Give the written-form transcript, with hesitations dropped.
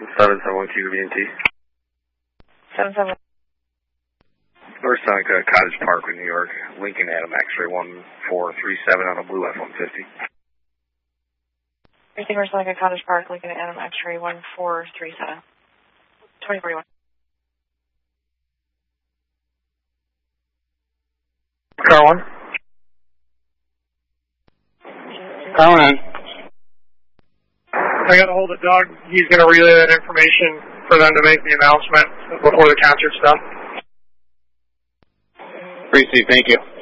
771 QVNT. 77. North Seneca, Cottage Parkway, New York. Lincoln Adam X-ray 1437 on a blue F-150. Everything North Seneca, Cottage Park, Lincoln Adam X-ray 1437. 2041. Car 1. Car 1. I got a hold of Doug. He's going to relay that information for them to make the announcement before the concert's done. Appreciate it. Thank you.